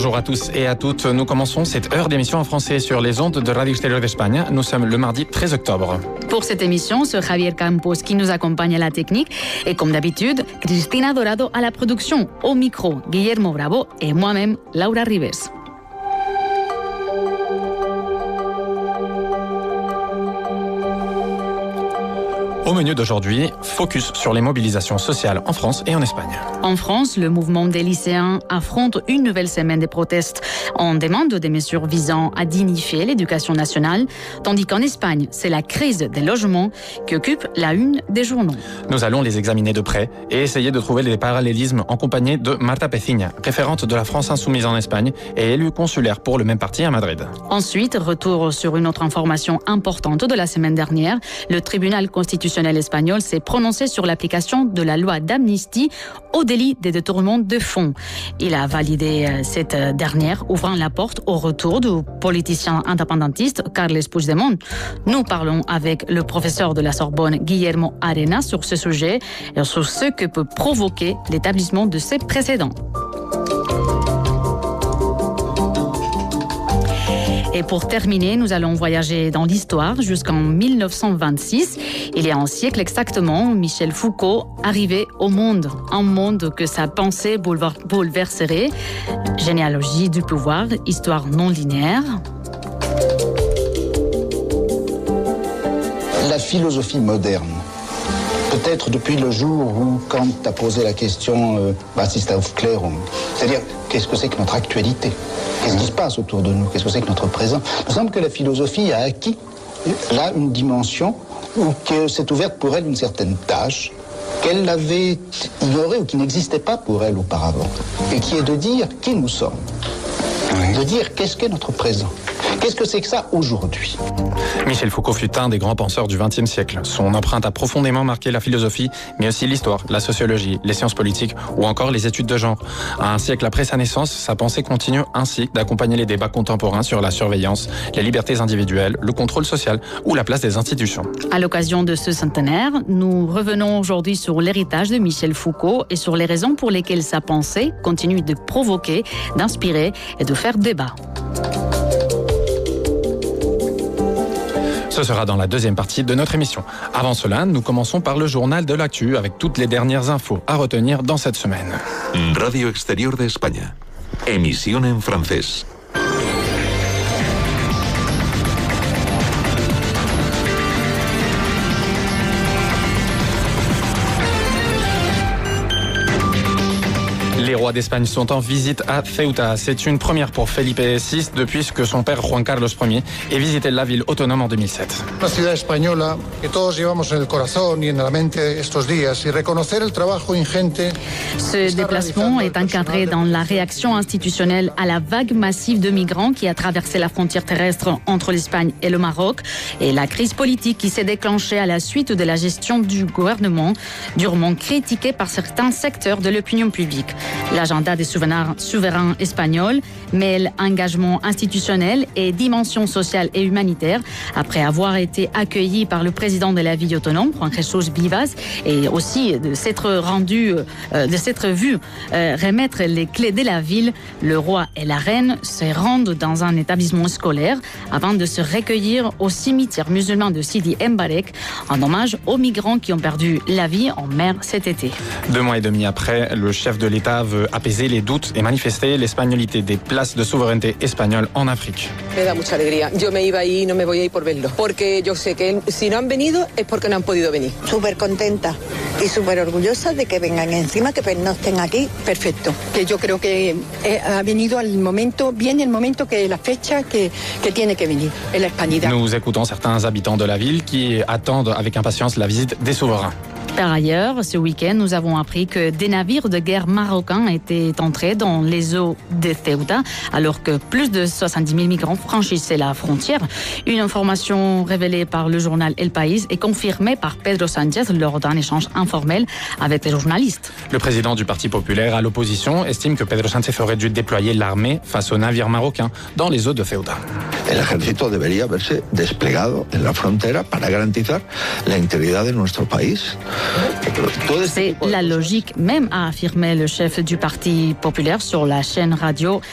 Bonjour à tous et à toutes. Nous commençons cette heure d'émission en français sur les ondes de Radio Extérieure d'Espagne. Nous sommes le mardi 13 octobre. Pour cette émission, c'est Javier Campos qui nous accompagne à la technique et comme d'habitude, Cristina Dorado à la production. Au micro, Guillermo Bravo et moi-même, Laura Ribes. Au menu d'aujourd'hui, focus sur les mobilisations sociales en France et en Espagne. En France, le mouvement des lycéens affronte une nouvelle semaine de protestes. On demande des mesures visant à dignifier l'éducation nationale, tandis qu'en Espagne, c'est la crise des logements qui occupe la une des journaux. Nous allons les examiner de près et essayer de trouver des parallélismes en compagnie de Marta Peciña, référente de la France Insoumise en Espagne et élue consulaire pour le même parti à Madrid. Ensuite, retour sur une autre information importante de la semaine dernière. Le tribunal constitutionnel espagnol s'est prononcé sur l'application de la loi d'amnistie au délit de détournement de fonds. Il a validé cette dernière, ouvrant la porte au retour du politicien indépendantiste Carles Puigdemont. Nous parlons avec le professeur de la Sorbonne, Guillermo Arena, sur ce sujet et sur ce que peut provoquer l'établissement de ces précédents. Et pour terminer, nous allons voyager dans l'histoire jusqu'en 1926. Il y a un siècle exactement, Michel Foucault arrivait au monde. Un monde que sa pensée bouleverserait. Généalogie du pouvoir, histoire non linéaire. La philosophie moderne. Peut-être depuis le jour où Kant a posé la question Was ist Aufklärung? C'est-à-dire, qu'est-ce que c'est que notre actualité? Qu'est-ce qui se passe autour de nous? Qu'est-ce que c'est que notre présent? Il me semble que la philosophie a acquis là une dimension où que s'est ouverte pour elle une certaine tâche qu'elle avait ignorée ou qui n'existait pas pour elle auparavant. Et qui est de dire qui nous sommes. De dire qu'est-ce qu'est notre présent. Qu'est-ce que c'est que ça aujourd'hui? Michel Foucault fut un des grands penseurs du XXe siècle. Son empreinte a profondément marqué la philosophie, mais aussi l'histoire, la sociologie, les sciences politiques ou encore les études de genre. Un siècle après sa naissance, sa pensée continue ainsi d'accompagner les débats contemporains sur la surveillance, les libertés individuelles, le contrôle social ou la place des institutions. À l'occasion de ce centenaire, nous revenons aujourd'hui sur l'héritage de Michel Foucault et sur les raisons pour lesquelles sa pensée continue de provoquer, d'inspirer et de faire débat. Ce sera dans la deuxième partie de notre émission. Avant cela, nous commençons par le journal de l'actu avec toutes les dernières infos à retenir dans cette semaine. Radio Exterior de España. Emisión en francés. Les rois d'Espagne sont en visite à Ceuta. C'est une première pour Felipe VI depuis que son père Juan Carlos Ier ait visité la ville autonome en 2007. Una ciudad española que todos llevamos en el corazón y en la mente estos días y reconocer el trabajo ingente. Ce déplacement est encadré dans la réaction institutionnelle à la vague massive de migrants qui a traversé la frontière terrestre entre l'Espagne et le Maroc et la crise politique qui s'est déclenchée à la suite de la gestion du gouvernement, durement critiquée par certains secteurs de l'opinion publique. L'agenda des souverains espagnols mêle engagement institutionnel et dimension sociale et humanitaire après avoir été accueilli par le président de la ville autonome, Juan Jesús Vivas, et aussi de s'être vu remettre les clés de la ville. Le roi et la reine se rendent dans un établissement scolaire avant de se recueillir au cimetière musulman de Sidi Mbarek en hommage aux migrants qui ont perdu la vie en mer cet été. 2 mois et demi après, le chef de l'État veut apaiser les doutes et manifester l'espagnolité des places de souveraineté espagnole en Afrique. Me da mucha alegría. Yo me iba ahí y no me voy a ir por verlo. Porque yo sé que si no han venido es porque no han podido venir. Súper contenta y súper orgullosa de que vengan encima, que no estén aquí. Perfecto. Que yo creo que ha venido al momento, bien el momento, que la fecha que tiene que venir, en la hispanidad. Nous écoutons certains habitants de la ville qui attendent avec impatience la visite des souverains. Par ailleurs, ce week-end, nous avons appris que des navires de guerre marocains étaient entrés dans les eaux de Ceuta, alors que plus de 70 000 migrants franchissaient la frontière. Une information révélée par le journal El País et confirmée par Pedro Sánchez lors d'un échange informel avec les journalistes. Le président du Parti populaire à l'opposition estime que Pedro Sánchez aurait dû déployer l'armée face aux navires marocains dans les eaux de Ceuta. El ejército debería haberse desplegado en la frontera para garantizar la integridad de nuestro país. C'est la logique même, a affirmé le chef du Parti populaire sur la chaîne radio